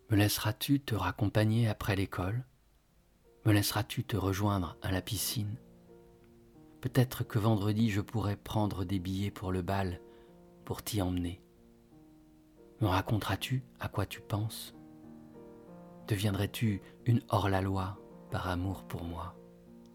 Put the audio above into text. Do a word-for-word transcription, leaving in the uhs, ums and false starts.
Me laisseras-tu te raccompagner après l'école? Me laisseras-tu te rejoindre à la piscine? Peut-être que vendredi je pourrais prendre des billets pour le bal, pour t'y emmener. Me raconteras-tu à quoi tu penses? Deviendrais-tu une hors-la-loi par amour pour moi?